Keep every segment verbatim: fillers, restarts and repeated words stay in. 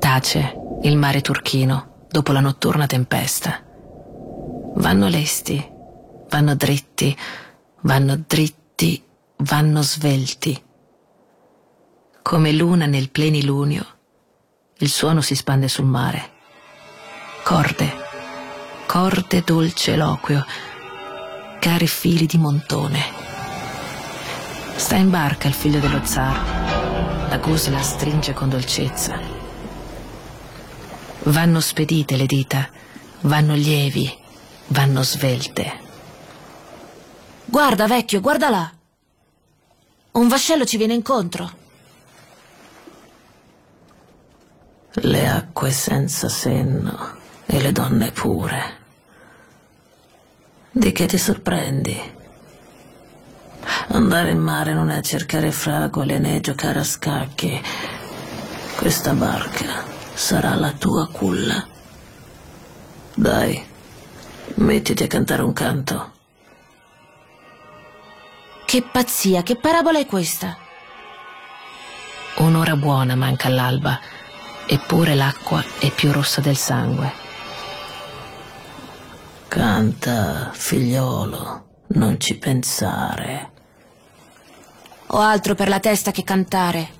Tace il mare turchino dopo la notturna tempesta. Vanno lesti, vanno dritti, vanno dritti, vanno svelti. Come luna nel plenilunio, il suono si spande sul mare. Corde, corde dolce eloquio, cari fili di montone. Sta in barca il figlio dello zar, la gusla stringe con dolcezza. Vanno spedite le dita, vanno lievi, vanno svelte. Guarda, vecchio, guarda là. Un vascello ci viene incontro. Le acque senza senno e le donne pure. Di che ti sorprendi? Andare in mare non è cercare fragole né giocare a scacchi. Questa barca sarà la tua culla. Dai, mettiti a cantare un canto. Che pazzia, che parabola è questa? Un'ora buona manca all'alba, eppure l'acqua è più rossa del sangue. Canta, figliolo, non ci pensare. Ho altro per la testa che cantare.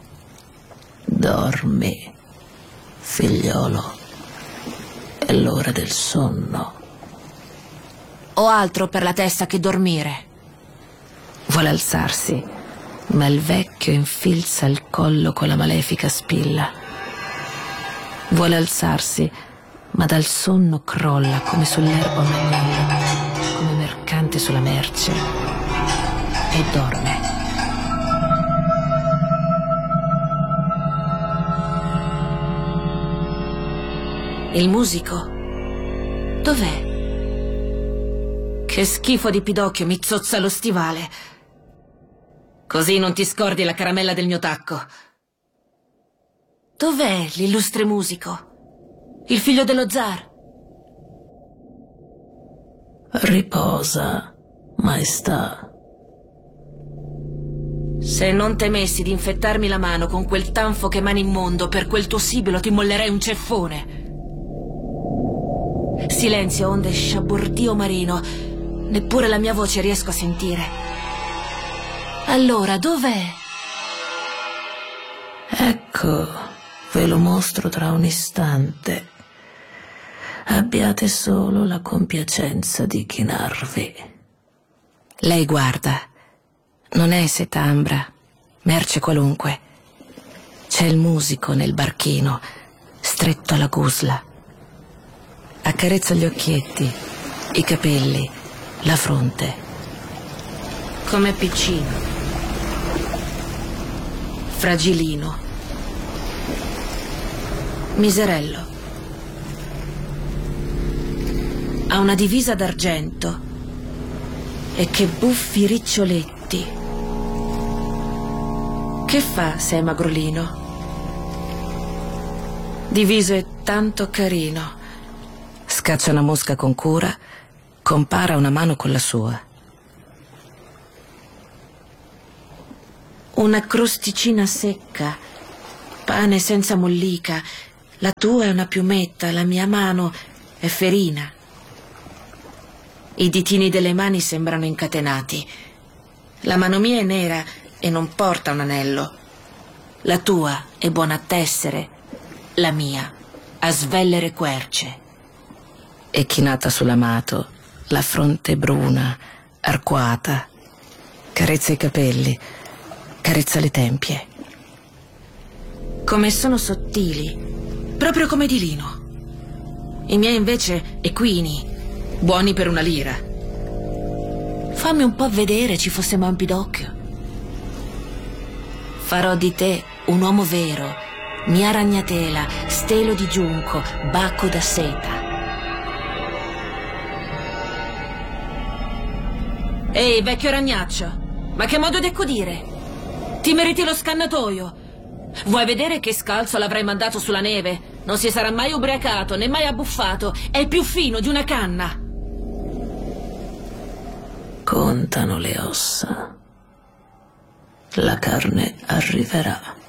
Dormi, figliolo, è l'ora del sonno. Ho altro per la testa che dormire. Vuole alzarsi, ma il vecchio infilza il collo con la malefica spilla. Vuole alzarsi, ma dal sonno crolla come sull'erba un agnello, come mercante sulla merce, e dorme. Il musico? Dov'è? Che schifo di Pidocchio mi zozza lo stivale. Così non ti scordi la caramella del mio tacco. Dov'è l'illustre musico? Il figlio dello zar? Riposa, maestà. Se non temessi di infettarmi la mano con quel tanfo che emani immondo, per quel tuo sibilo ti mollerei un ceffone. Silenzio, onde sciabordio marino, neppure la mia voce riesco a sentire. Allora, dov'è? Ecco, ve lo mostro tra un istante. Abbiate solo la compiacenza di chinarvi. Lei guarda, non è setambra, merce qualunque. C'è il musico nel barchino, stretto alla gusla. Accarezza gli occhietti, i capelli, la fronte. Com'è piccino, fragilino, miserello. Ha una divisa d'argento e che buffi riccioletti. Che fa se è magrolino? Diviso è tanto carino. Scaccia una mosca con cura, compara una mano con la sua. Una crosticina secca, pane senza mollica. La tua è una piumetta, la mia mano è ferina. I ditini delle mani sembrano incatenati. La mano mia è nera e non porta un anello. La tua è buona a tessere, la mia a svellere querce. È chinata sull'amato, la fronte bruna, arcuata. Carezza i capelli, carezza le tempie. Come sono sottili, proprio come di lino. I miei invece equini, buoni per una lira. Fammi un po' vedere, ci fosse un Pidocchio. Farò di te un uomo vero, mia ragnatela, stelo di giunco, bacco da seta. Ehi, vecchio ragnaccio, ma che modo di accudire? Ti meriti lo scannatoio. Vuoi vedere che scalzo l'avrai mandato sulla neve? Non si sarà mai ubriacato, né mai abbuffato. È più fino di una canna. Contano le ossa. La carne arriverà.